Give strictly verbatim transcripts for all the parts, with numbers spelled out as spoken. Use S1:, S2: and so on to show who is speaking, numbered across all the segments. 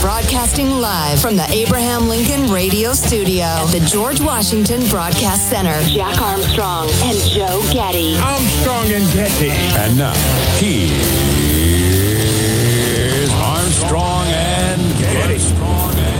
S1: Broadcasting live from the Abraham Lincoln Radio Studio at the George Washington Broadcast Center. Jack Armstrong and Joe Getty.
S2: Armstrong and Getty.
S3: And now, here's Armstrong and Getty. Armstrong and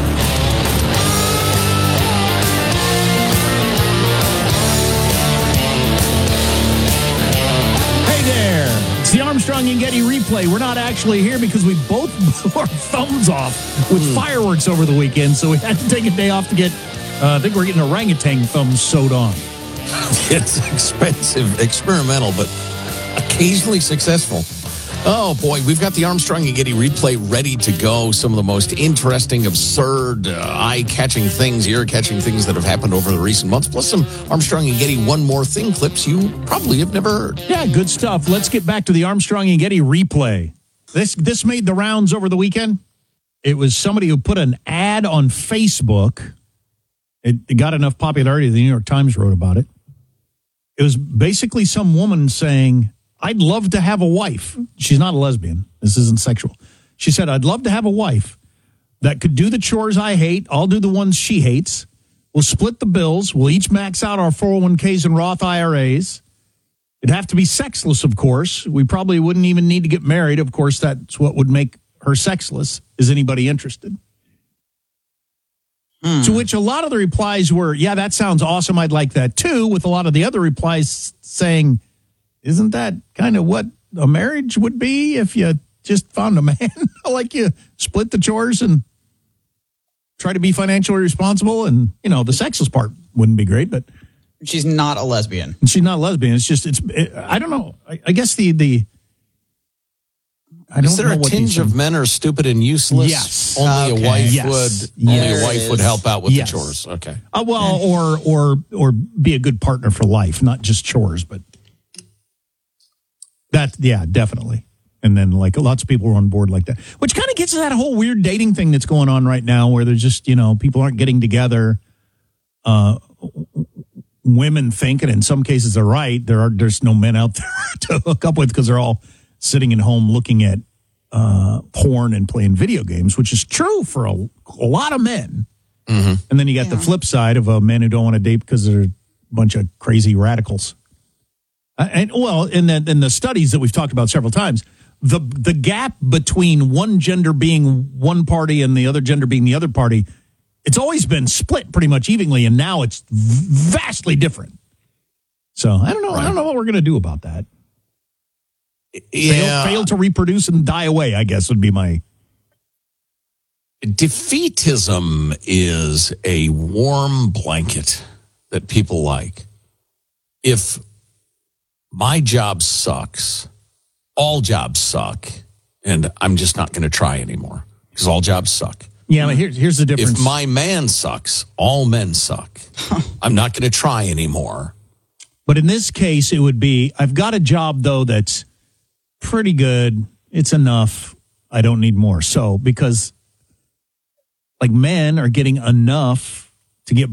S2: Hey there. It's the Armstrong and Getty replay. We're not actually here because we both blew our thumbs off with mm. fireworks over the weekend, so we had to take a day off to get, uh, I think we're getting orangutan thumbs sewed on.
S4: It's expensive, experimental, but occasionally successful. Oh, boy, we've got the Armstrong and Getty replay ready to go. Some of the most interesting, absurd, uh, eye-catching things, ear-catching things that have happened over the recent months, plus some Armstrong and Getty One More Thing clips you probably have never heard.
S2: Yeah, good stuff. Let's get back to the Armstrong and Getty replay. This, this made the rounds over the weekend. It was somebody who put an ad on Facebook. It, it got enough popularity, the New York Times wrote about it. It was basically some woman saying, I'd love to have a wife. She's not a lesbian. This isn't sexual. She said, I'd love to have a wife that could do the chores I hate. I'll do the ones she hates. We'll split the bills. We'll each max out our four oh one k's and Roth I R As. It'd have to be sexless, of course. We probably wouldn't even need to get married. Of course, that's what would make her sexless. Is anybody interested? Hmm. To which a lot of the replies were, yeah, that sounds awesome. I'd like that too. With a lot of the other replies saying, isn't that kind of what a marriage would be if you just found a man? Like you split the chores and try to be financially responsible. And, you know, the sexless part wouldn't be great, but.
S5: She's not a lesbian.
S2: She's not a lesbian. It's just, it's, it, I don't know. I, I guess the, the, I don't
S4: Is there
S2: know
S4: a
S2: what
S4: tinge of men are stupid and useless?
S2: Yes.
S4: Only
S5: Okay.
S4: a wife
S2: Yes.
S4: would,
S2: Yes.
S4: only a wife would help out with
S2: Yes.
S4: the chores. Okay.
S2: Uh, well, or, or, or be a good partner for life, not just chores, but. That, yeah, definitely. And then, like, lots of people are on board like that, which kind of gets to that whole weird dating thing that's going on right now where there's just, you know, people aren't getting together. Uh, women think, and in some cases they're right, there are there's no men out there to hook up with because they're all sitting at home looking at uh, porn and playing video games, which is true for a, a lot of men. Mm-hmm. And then you got yeah. the flip side of uh, men who don't want to date because they're a bunch of crazy radicals. Uh, and well, in the in the studies that we've talked about several times, the the gap between one gender being one party and the other gender being the other party, it's always been split pretty much evenly, and now it's vastly different. So I don't know. Right. I don't know what we're going to do about that.
S4: Yeah,
S2: fail, fail to reproduce and die away, I guess would be my.
S4: Defeatism is a warm blanket that people like. If my job sucks, all jobs suck, and I'm just not going to try anymore because all jobs suck.
S2: Yeah, but here's, here's the difference.
S4: If my man sucks, all men suck. I'm not going to try anymore.
S2: But in this case, it would be, I've got a job, though, that's pretty good. It's enough. I don't need more. So, because, like, men are getting enough to get